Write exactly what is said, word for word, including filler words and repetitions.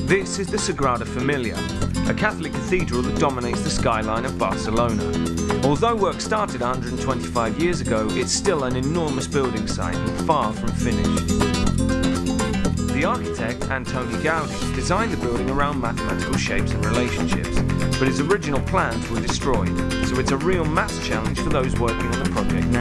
This is the Sagrada Familia, a Catholic cathedral that dominates the skyline of Barcelona. Although work started one hundred twenty-five years ago, it's still an enormous building site and far from finished. The architect, Antoni Gaudí, designed the building around mathematical shapes and relationships, but his original plans were destroyed, so it's a real maths challenge for those working on the project now.